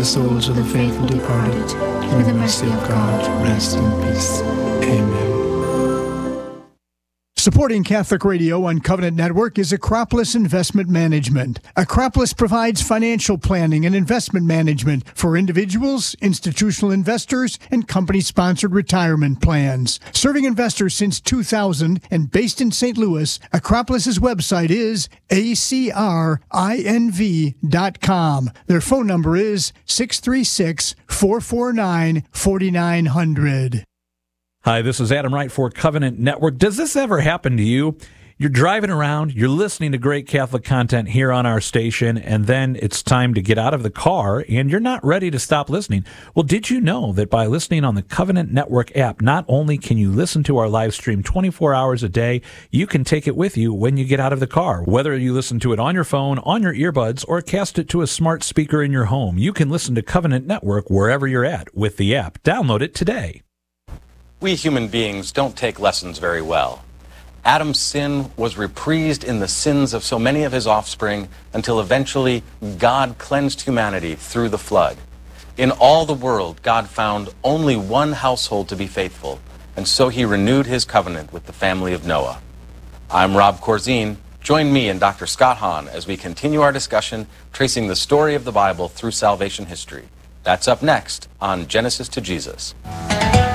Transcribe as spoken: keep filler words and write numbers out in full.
souls of the faithful departed, through the mercy of God, rest in peace. Amen. Supporting Catholic Radio on Covenant Network is Acropolis Investment Management. Acropolis provides financial planning and investment management for individuals, institutional investors, and company-sponsored retirement plans. Serving investors since two thousand and based in Saint Louis, Acropolis's website is A C R I N V dot com. Their phone number is six three six, four four nine, four nine zero zero. Hi, this is Adam Wright for Covenant Network. Does this ever happen to you? You're driving around, you're listening to great Catholic content here on our station, and then it's time to get out of the car, and you're not ready to stop listening. Well, did you know that by listening on the Covenant Network app, not only can you listen to our live stream twenty-four hours a day, you can take it with you when you get out of the car. Whether you listen to it on your phone, on your earbuds, or cast it to a smart speaker in your home, you can listen to Covenant Network wherever you're at with the app. Download it today. We human beings don't take lessons very well. Adam's sin was reprised in the sins of so many of his offspring until eventually God cleansed humanity through the flood. In all the world, God found only one household to be faithful, and so he renewed his covenant with the family of Noah. I'm Rob Corzine. Join me and Doctor Scott Hahn as we continue our discussion tracing the story of the Bible through salvation history. That's up next on Genesis to Jesus.